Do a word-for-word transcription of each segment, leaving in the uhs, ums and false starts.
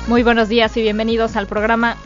Muy buenos días y bienvenidos al programa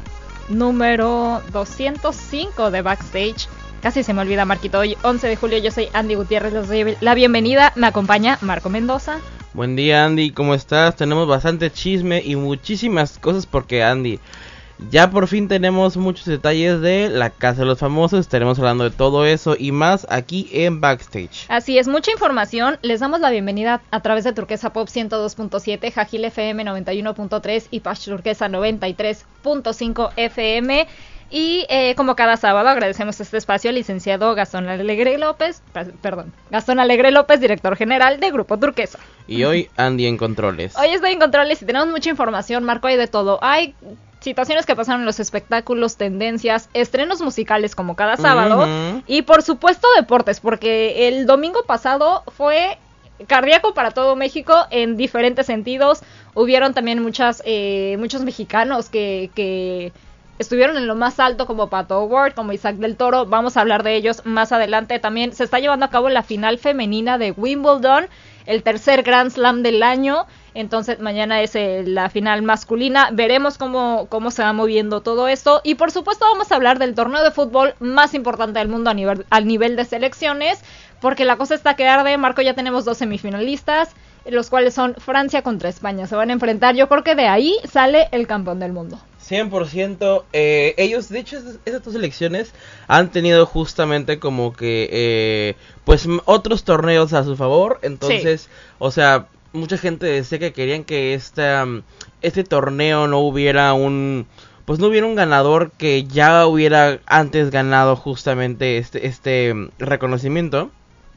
número doscientos cinco de Backstage. Casi se me olvida, Marquito. Hoy, once de julio, yo soy Andy Gutiérrez, les doy la bienvenida. Me acompaña Marco Mendoza. Buen día, Andy, ¿cómo estás? Tenemos bastante chisme y muchísimas cosas porque, Andy, ya por fin tenemos muchos detalles de la Casa de los Famosos. Estaremos hablando de todo eso y más aquí en Backstage. Así es, mucha información. Les damos la bienvenida a través de Turquesa Pop ciento dos punto siete, Jajil F M noventa y uno punto tres y Pash Turquesa noventa y tres punto cinco F M. Y eh, como cada sábado agradecemos este espacio al licenciado Gastón Alegre López, perdón, Gastón Alegre López, director general de Grupo Turquesa. Y hoy Andy en controles. Hoy estoy en controles y tenemos mucha información, Marco, hay de todo. Hay situaciones que pasaron en los espectáculos, tendencias, estrenos musicales como cada sábado, uh-huh. Y por supuesto deportes, porque el domingo pasado fue cardíaco para todo México en diferentes sentidos. Hubieron también muchas eh, muchos mexicanos que... que estuvieron en lo más alto, como Pato O'Ward, como Isaac del Toro. Vamos a hablar de ellos más adelante. También se está llevando a cabo la final femenina de Wimbledon, el tercer Grand Slam del año. Entonces mañana es eh, la final masculina. Veremos cómo, cómo se va moviendo todo esto. Y por supuesto vamos a hablar del torneo de fútbol más importante del mundo a nivel, al nivel de selecciones, porque la cosa está que arde. Marco, ya tenemos dos semifinalistas, los cuales son Francia contra España. Se van a enfrentar. Yo creo que de ahí sale el campeón del mundo. cien por ciento, eh, ellos, de hecho, esas, esas dos selecciones han tenido justamente como que, eh, pues, m- otros torneos a su favor, entonces, sí. O sea, mucha gente decía que querían que esta, este torneo no hubiera un, pues, no hubiera un ganador que ya hubiera antes ganado justamente este, este reconocimiento,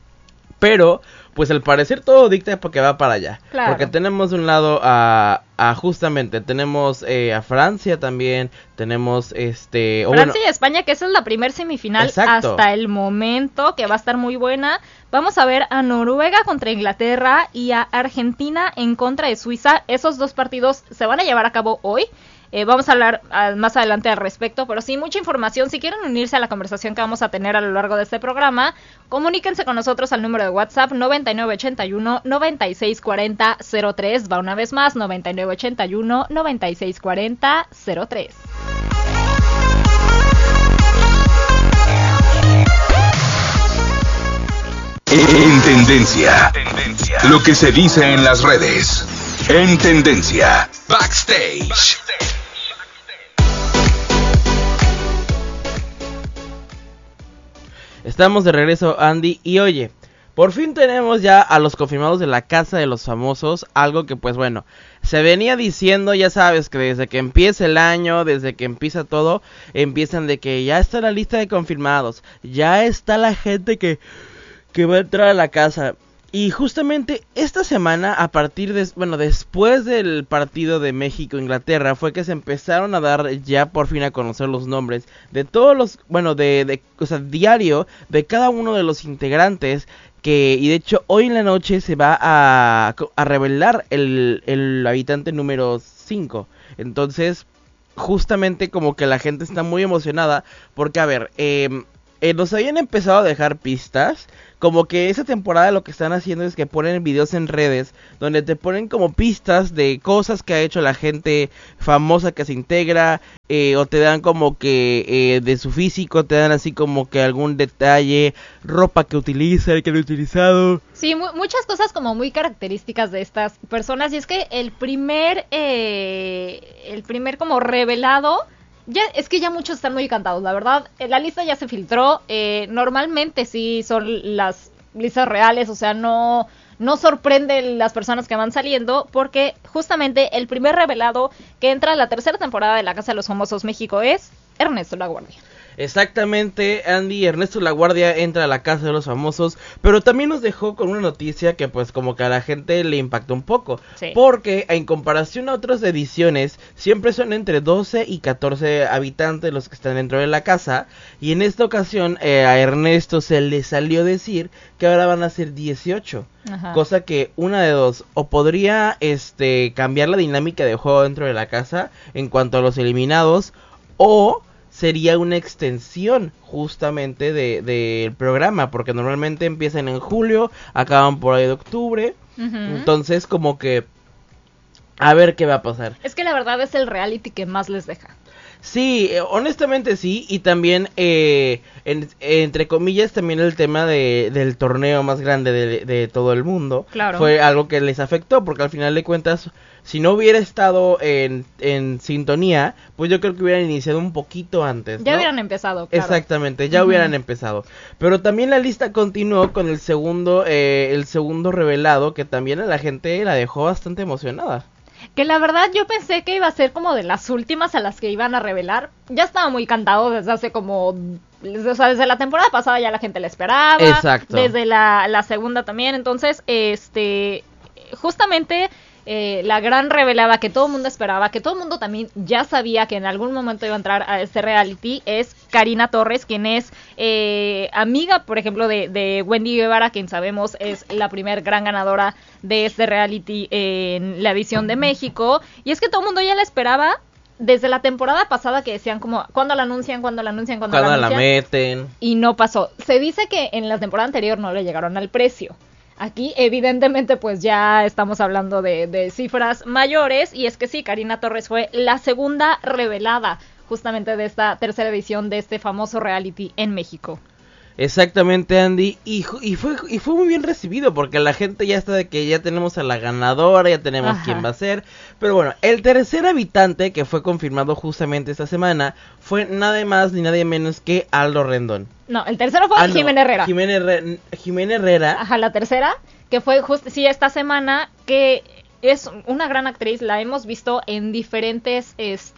pero... pues al parecer todo dicta porque va para allá. Claro. Porque tenemos de un lado a, a justamente, tenemos eh, a Francia también, tenemos este... Francia bueno, y España, que esa es la primer semifinal. Exacto. Hasta el momento, que va a estar muy buena. Vamos a ver a Noruega contra Inglaterra y a Argentina en contra de Suiza. Esos dos partidos se van a llevar a cabo hoy. Eh, vamos a hablar uh, más adelante al respecto, pero sí, mucha información. Si quieren unirse a la conversación que vamos a tener a lo largo de este programa, comuníquense con nosotros al número de WhatsApp noventa y nueve ochenta y uno noventa y seis cuarenta cero tres. Va una vez más, noventa y nueve ochenta y uno noventa y seis cuarenta cero tres. En tendencia. Tendencia. Lo que se dice en las redes. En tendencia. Backstage. Backstage. Estamos de regreso, Andy, y oye, por fin tenemos ya a los confirmados de la Casa de los Famosos, algo que pues bueno, se venía diciendo, ya sabes, que desde que empieza el año, desde que empieza todo, empiezan de que ya está la lista de confirmados, ya está la gente que, que va a entrar a la casa. Y justamente esta semana, a partir de, bueno, después del partido de México-Inglaterra, fue que se empezaron a dar ya por fin a conocer los nombres de todos los, bueno, de, de, o sea, diario, de cada uno de los integrantes, que, y de hecho, hoy en la noche se va a, a revelar el, el habitante número cinco. Entonces, justamente como que la gente está muy emocionada, porque, a ver, eh, eh, nos habían empezado a dejar pistas. Como que esa temporada lo que están haciendo es que ponen videos en redes donde te ponen como pistas de cosas que ha hecho la gente famosa que se integra, eh, o te dan como que eh, de su físico, te dan así como que algún detalle, ropa que utiliza, el que lo ha utilizado. Sí, mu- muchas cosas como muy características de estas personas, y es que el primer, eh, el primer como revelado... Ya, es que ya muchos están muy encantados, la verdad. La lista ya se filtró. Eh, normalmente sí son las listas reales, o sea, no, no sorprenden las personas que van saliendo, porque justamente el primer revelado que entra a la tercera temporada de La Casa de los Famosos México es Ernesto Laguardia. Exactamente, Andy. Ernesto Laguardia entra a la Casa de los Famosos, pero también nos dejó con una noticia que pues como que a la gente le impactó un poco, sí. Porque en comparación a otras ediciones siempre son entre doce y catorce habitantes los que están dentro de la casa, y en esta ocasión eh, a Ernesto se le salió decir que ahora van a ser dieciocho. Ajá. Cosa que una de dos, o podría este cambiar la dinámica de juego dentro de la casa en cuanto a los eliminados, o sería una extensión justamente de del programa, porque normalmente empiezan en julio, acaban por ahí de octubre. Uh-huh. Entonces como que A ver qué va a pasar. Es que la verdad es el reality que más les deja. Sí, eh, honestamente sí, y también, eh, en, entre comillas, también el tema de, del torneo más grande de, de todo el mundo, claro. Fue algo que les afectó, porque al final de cuentas, si no hubiera estado en, en sintonía, pues yo creo que hubieran iniciado un poquito antes, Ya ¿no? hubieran empezado, claro. Exactamente, ya uh-huh. hubieran empezado. Pero también la lista continuó con el segundo, eh, el segundo revelado, que también a la gente la dejó bastante emocionada. Que la verdad yo pensé que iba a ser como de las últimas a las que iban a revelar. Ya estaba muy cantado desde hace como... O sea, desde la temporada pasada ya la gente la esperaba. Exacto. Desde la, la segunda también. Entonces, este... Justamente... Eh, la gran revelada que todo el mundo esperaba, que todo el mundo también ya sabía que en algún momento iba a entrar a este reality, es Karina Torres, quien es eh, amiga, por ejemplo, de, de Wendy Guevara, quien sabemos es la primer gran ganadora de este reality en la edición de México. Y es que todo el mundo ya la esperaba desde la temporada pasada, que decían como, ¿cuándo la anuncian? ¿Cuándo la anuncian? ¿Cuándo la anuncian? la meten? Y no pasó. Se dice que en la temporada anterior no le llegaron al precio. Aquí, evidentemente, pues ya estamos hablando de, de cifras mayores, y es que sí, Karina Torres fue la segunda revelada justamente de esta tercera edición de este famoso reality en México. Exactamente, Andy, y, y fue y fue muy bien recibido, porque la gente ya está de que ya tenemos a la ganadora, ya tenemos Ajá. quién va a ser, pero bueno, el tercer habitante que fue confirmado justamente esta semana fue nada más ni nadie menos que Aldo Rendón. No, el tercero fue ah, no, Jimena Herrera. Jimena Herrera. Jimena Herrera. Ajá, la tercera, que fue justo, sí, esta semana, que es una gran actriz, la hemos visto en diferentes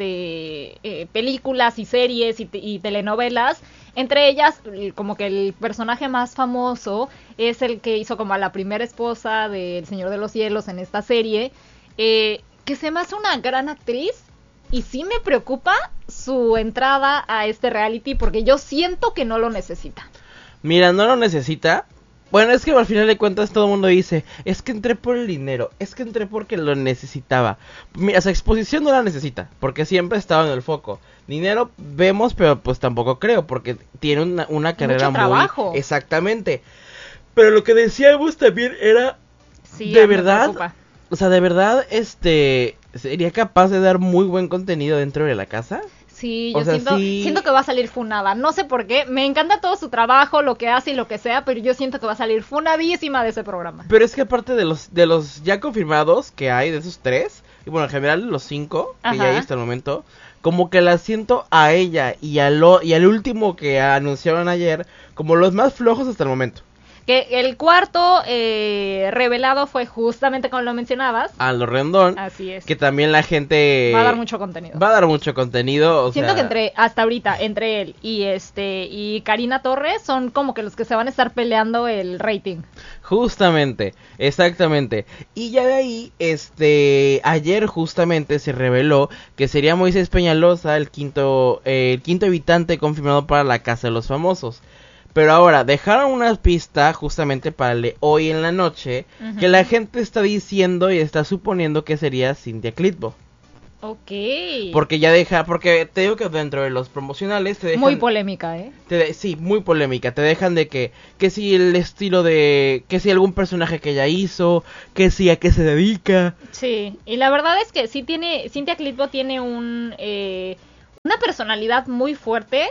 este eh, películas y series y, y telenovelas. Entre ellas, como que el personaje más famoso es el que hizo como a la primera esposa del Señor de los Cielos en esta serie, eh, que se me hace una gran actriz, y sí me preocupa su entrada a este reality, porque yo siento que no lo necesita. Mira, no lo necesita. Bueno, es que al final de cuentas todo el mundo dice, es que entré por el dinero, es que entré porque lo necesitaba. Mira, esa exposición no la necesita, porque siempre estaba en el foco. Dinero vemos, pero pues tampoco creo, porque tiene una, una carrera Mucho trabajo. muy... Exactamente. Pero lo que decíamos también era, sí, de verdad, o sea, de verdad, este, ¿sería capaz de dar muy buen contenido dentro de la casa? Sí, yo o sea, siento, sí... siento que va a salir funada, no sé por qué, me encanta todo su trabajo, lo que hace y lo que sea, pero yo siento que va a salir funadísima de ese programa. Pero es que aparte de los de los ya confirmados que hay, de esos tres, y bueno, en general los cinco que Ajá. ya hay hasta el momento, como que la siento a ella y, a lo, y al último que anunciaron ayer como los más flojos hasta el momento. Que el cuarto eh, revelado fue justamente como lo mencionabas. Aldo Rendón. Así es. Que también la gente... Va a dar mucho contenido. Va a dar mucho contenido, o Siento sea... que entre, hasta ahorita, entre él y este y Karina Torres son como que los que se van a estar peleando el rating. Justamente, exactamente. Y ya de ahí, este, ayer justamente se reveló que sería Moisés Peñalosa el quinto, eh, el quinto habitante confirmado para la Casa de los Famosos. Pero ahora, dejaron una pista justamente para el de hoy en la noche, uh-huh. que la gente está diciendo y está suponiendo que sería Cintia Clitbo. Ok. Porque ya deja, porque te digo que dentro de los promocionales te dejan... Muy polémica, ¿eh? Te de, sí, muy polémica. Te dejan de que, que si el estilo de, que si algún personaje que ella hizo, que si a qué se dedica. Sí, y la verdad es que sí tiene, Cintia Clitbo tiene un, eh, una personalidad muy fuerte,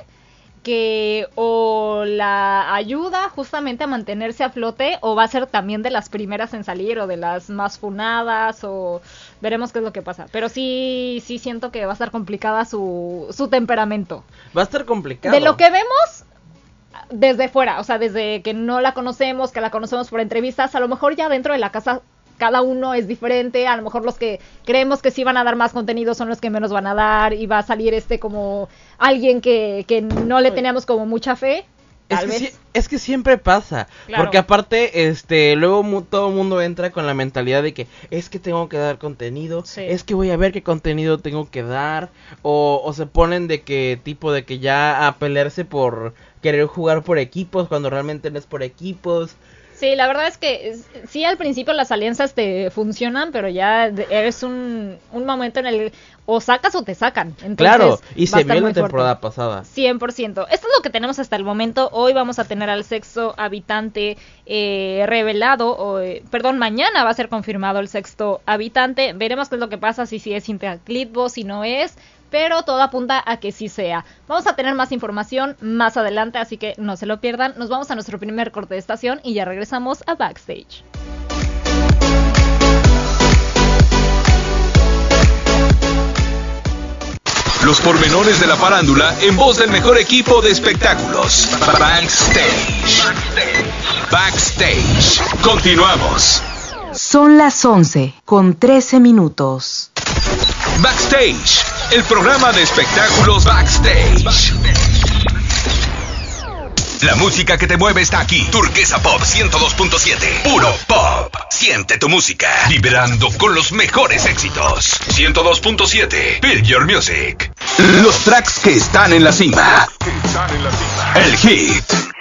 que o la ayuda justamente a mantenerse a flote, o va a ser también de las primeras en salir, o de las más funadas, o veremos qué es lo que pasa. Pero sí, sí siento que va a estar complicada su, su temperamento. Va a estar complicado. De lo que vemos desde fuera, o sea, desde que no la conocemos, que la conocemos por entrevistas, a lo mejor ya dentro de la casa cada uno es diferente, a lo mejor los que creemos que sí van a dar más contenido son los que menos van a dar, y va a salir este como alguien que, que no le teníamos como mucha fe. Tal es, vez. Que si, es que siempre pasa, claro. Porque aparte, este, luego mu- todo el mundo entra con la mentalidad de que es que tengo que dar contenido, sí. es que voy a ver qué contenido tengo que dar, o, o se ponen de que tipo de que ya a pelearse por querer jugar por equipos cuando realmente no es por equipos. Sí, la verdad es que sí, al principio las alianzas te funcionan, pero ya es un, un momento en el o sacas o te sacan. Entonces, claro, y se vio la temporada fuerte. pasada. cien por ciento. Esto es lo que tenemos hasta el momento. Hoy vamos a tener al sexto habitante eh, revelado, o, eh, perdón, mañana va a ser confirmado el sexto habitante. Veremos qué es lo que pasa, si, si es interactivo, si no es, pero todo apunta a que sí sea. Vamos a tener más información más adelante, así que no se lo pierdan. Nos vamos a nuestro primer corte de estación y ya regresamos a Backstage. Los pormenores de la farándula en voz del mejor equipo de espectáculos. Backstage. Backstage. Continuamos. Son las once con trece minutos. Backstage, el programa de espectáculos Backstage. La música que te mueve está aquí. Turquesa Pop ciento dos punto siete. Puro pop. Siente tu música. Vibrando con los mejores éxitos. ciento dos punto siete. Feel your music. Los tracks que están en la cima. El hit